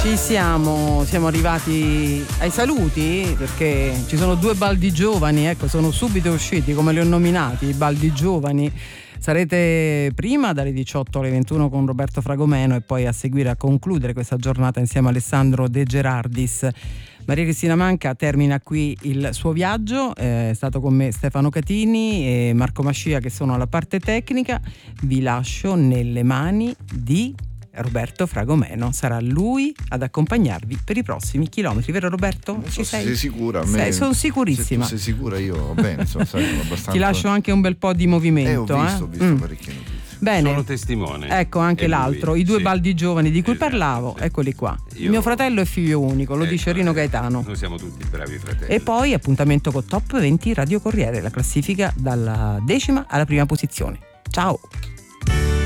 Ci siamo arrivati ai saluti, perché ci sono due baldi giovani, ecco, sono subito usciti, come li ho nominati, i baldi giovani. Sarete prima dalle 18 alle 21 con Roberto Fragomeno e poi a seguire, a concludere questa giornata insieme a Alessandro De Gerardis. Maria Cristina Manca termina qui il suo viaggio, è stato con me Stefano Catini e Marco Mascia che sono alla parte tecnica. Vi lascio nelle mani di Roberto Fragomeno, sarà lui ad accompagnarvi per i prossimi chilometri, vero Roberto? Ci sei? Sei sicura? Sono sicurissima. Se sei sicura io va bene, insomma, sono abbastanza... Ti lascio anche un bel po' di movimento. Ho visto parecchie notizie. Bene. Sono testimone. Ecco anche l'altro, i due baldi giovani di cui parlavo, eccoli qua. Mio fratello è figlio unico, lo dice Rino Gaetano. Noi siamo tutti bravi fratelli. E poi appuntamento con Top 20 Radio Corriere, la classifica dalla 10ª alla 1ª posizione. Ciao!